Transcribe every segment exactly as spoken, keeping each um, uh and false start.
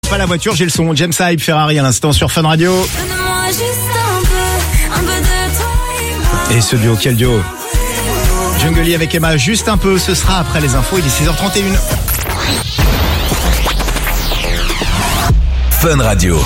Pas la voiture, j'ai le son. James Hype, Ferrari à l'instant sur Fun Radio. Donne-moi juste un peu, un peu de toi et moi. Et ce duo, quel duo? Jungle avec Emma, juste un peu, ce sera après les infos, il est six heures trente et une. Fun Radio.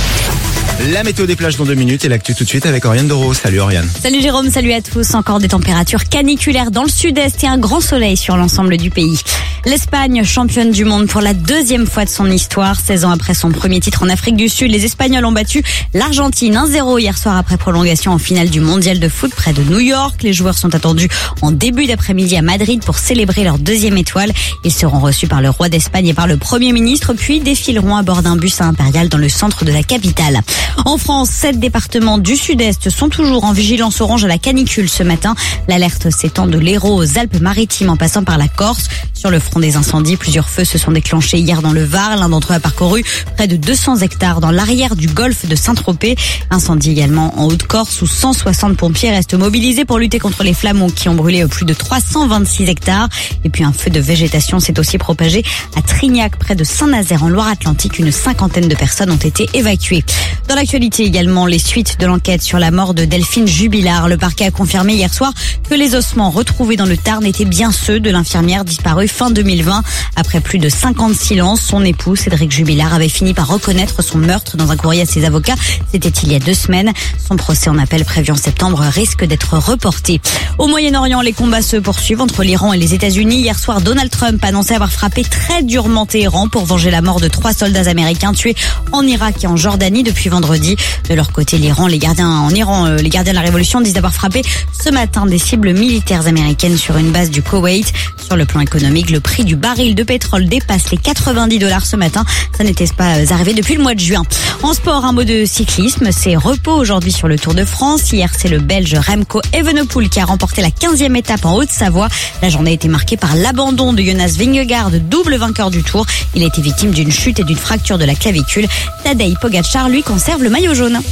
La météo des plages dans deux minutes et l'actu tout de suite avec Oriane Doro. Salut Oriane. Salut Jérôme, salut à tous. Encore des températures caniculaires dans le sud-est et un grand soleil sur l'ensemble du pays. L'Espagne, championne du monde pour la deuxième fois de son histoire. seize ans après son premier titre en Afrique du Sud, les Espagnols ont battu l'Argentine un zéro hier soir après prolongation en finale du mondial de foot près de New York. Les joueurs sont attendus en début d'après-midi à Madrid pour célébrer leur deuxième étoile. Ils seront reçus par le roi d'Espagne et par le Premier ministre, puis défileront à bord d'un bus à Impérial dans le centre de la capitale. En France, sept départements du sud-est sont toujours en vigilance orange à la canicule ce matin. L'alerte s'étend de l'Hérault aux Alpes-Maritimes en passant par la Corse. Sur le front des incendies, plusieurs feux se sont déclenchés hier dans le Var. L'un d'entre eux a parcouru près de deux cents hectares dans l'arrière du golfe de Saint-Tropez. Incendie également en Haute-Corse où cent soixante pompiers restent mobilisés pour lutter contre les flammes qui ont brûlé plus de trois cent vingt-six hectares. Et puis un feu de végétation s'est aussi propagé à Trignac près de Saint-Nazaire en Loire-Atlantique. Une cinquantaine de personnes ont été évacuées. Dans l'actualité également, les suites de l'enquête sur la mort de Delphine Jubilard. Le parquet a confirmé hier soir que les ossements retrouvés dans le Tarn étaient bien ceux de l'infirmière disparue fin deux mille vingt. Après plus de cinq ans de silence, son époux, Cédric Jubilard, avait fini par reconnaître son meurtre dans un courrier à ses avocats. C'était il y a deux semaines. Son procès en appel prévu en septembre risque d'être reporté. Au Moyen-Orient, les combats se poursuivent entre l'Iran et les États-Unis. Hier soir, Donald Trump a annoncé avoir frappé très durement Téhéran pour venger la mort de trois soldats américains tués en Irak et en Jordanie depuis vendredi. De leur côté, l'Iran, les gardiens en Iran, euh, les gardiens de la révolution disent avoir frappé ce matin des cibles militaires américaines sur une base du Koweït. Sur le plan économique, le prix du baril de pétrole dépasse les quatre-vingt-dix dollars ce matin. Ça n'était pas arrivé depuis le mois de juin. En sport, un mot de cyclisme. C'est repos aujourd'hui sur le Tour de France. Hier, c'est le Belge Remco Evenepoel qui a remporté la quinzième étape en Haute-Savoie. La journée a été marquée par l'abandon de Jonas Vingegaard, double vainqueur du Tour. Il a été victime d'une chute et d'une fracture de la clavicule. Tadej Pogačar, lui, conserve le maillot jaune.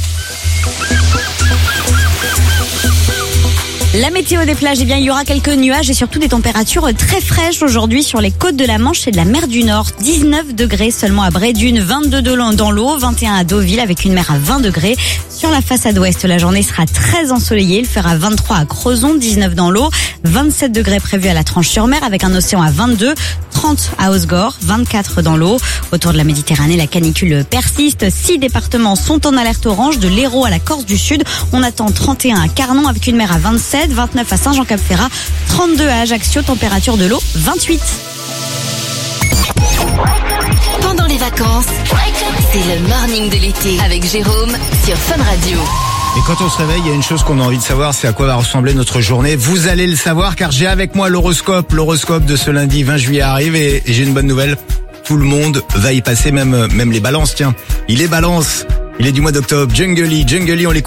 La météo des plages, eh bien, il y aura quelques nuages et surtout des températures très fraîches aujourd'hui sur les côtes de la Manche et de la mer du Nord. dix-neuf degrés seulement à Brédune, vingt-deux dans l'eau, vingt et un à Deauville avec une mer à vingt degrés. Sur la façade ouest, la journée sera très ensoleillée. Il fera vingt-trois à Crozon, dix-neuf dans l'eau, vingt-sept degrés prévus à la Tranche-sur-Mer avec un océan à vingt-deux, trente à Osgore, vingt-quatre dans l'eau. Autour de la Méditerranée, la canicule persiste. Six départements sont en alerte orange, de l'Hérault à la Corse du Sud. On attend trente et un à Carnon avec une mer à vingt-sept, vingt-neuf à Saint-Jean-Cap-Ferrat, trente-deux à Ajaccio, température de l'eau vingt-huit. Pendant les vacances, c'est le morning de l'été avec Jérôme sur Fun Radio. Et quand on se réveille, il y a une chose qu'on a envie de savoir, c'est à quoi va ressembler notre journée. Vous allez le savoir car j'ai avec moi l'horoscope. L'horoscope de ce lundi vingt juillet arrive et j'ai une bonne nouvelle. Tout le monde va y passer, même, même les balances, tiens. Il est balance. Il est du mois d'octobre. Jungle, Jungle, on l'écoute.